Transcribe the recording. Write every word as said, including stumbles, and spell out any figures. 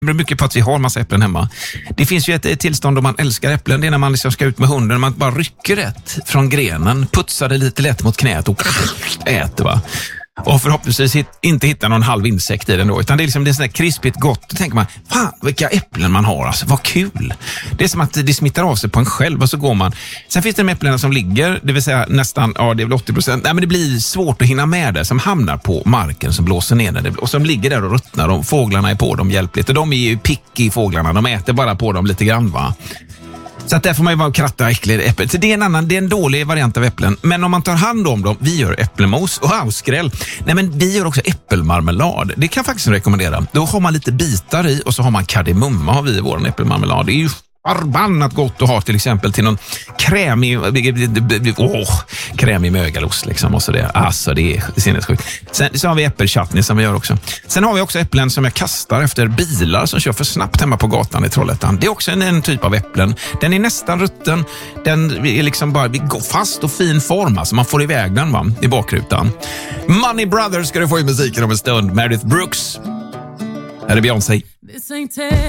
Det beror mycket på att vi har massa äpplen hemma. Det finns ju ett, ett tillstånd om man älskar äpplen. Det är när man liksom ska ut med hunden. Man bara rycker rätt från grenen. Putsar det lite lätt mot knät och äter, va. Och förhoppningsvis hit, inte hitta någon halv insekt i den då. Utan det är liksom det är sån där krispigt gott. Då tänker man, fan vilka äpplen man har. Alltså, vad kul. Det är som att det smittar av sig på en själv och så går man. Sen finns det de äpplen som ligger, det vill säga nästan, ja det är väl åttio procent. Nej men det blir svårt att hinna med det. Som hamnar på marken, som blåser ner det. Och som ligger där och ruttnar. Och fåglarna är på dem hjälpligt. Och de är ju picky fåglarna. De äter bara på dem lite grann, va. Så att där får man ju bara kratta äckliga äpplen. Så det är en annan, det är en dålig variant av äpplen. Men om man tar hand om dem, vi gör äppelmos och avskräll. Nej men vi gör också äppelmarmelad. Det kan jag faktiskt rekommendera. Då har man lite bitar i och så har man kardemumma har vi i vår äppelmarmelad. Det är ju förbannat gott att ha till exempel till någon krämig åh, krämig mögelost liksom och så det. Alltså det är sinnessjukt. Sen så har vi äppelchutney som vi gör också. Sen har vi också äpplen som jag kastar efter bilar som kör för snabbt hemma på gatan i Trollhättan. Det är också en, en typ av äpplen. Den är nästan rutten. Den är liksom bara vi går fast och fin form alltså man får iväg den, va, i bakrutan. Money Brothers ska du få i musiken om en stund. Meredith Brooks. Här är Beyoncé.